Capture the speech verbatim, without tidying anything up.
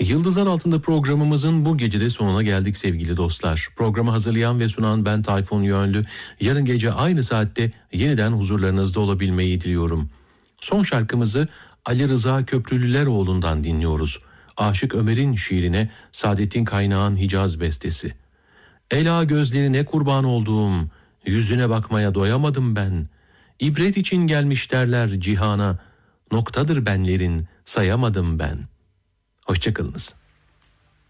Yıldızlar Altında programımızın bu gecede sonuna geldik sevgili dostlar. Programı hazırlayan ve sunan ben Tayfun Yönlü. Yarın gece aynı saatte yeniden huzurlarınızda olabilmeyi diliyorum. Son şarkımızı Ali Rıza Köprülüleroğlu'ndan dinliyoruz. Aşık Ömer'in şiirine Saadettin Kaynağ'ın Hicaz bestesi. Ela gözlerine kurban olduğum, yüzüne bakmaya doyamadım ben. İbret için gelmiş derler cihana, noktadır benlerin sayamadım ben. Hoşçakalınız.